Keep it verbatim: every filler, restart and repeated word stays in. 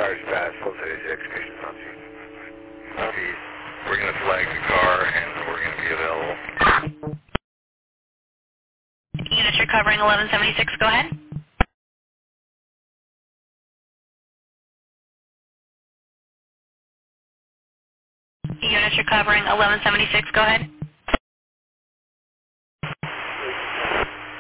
cars past Full seventy-six, patient's on scene. Copy. We're going to flag the car and we're going to be available. Units recovering eleven seventy-six, go ahead. Units recovering eleven seventy-six, go ahead.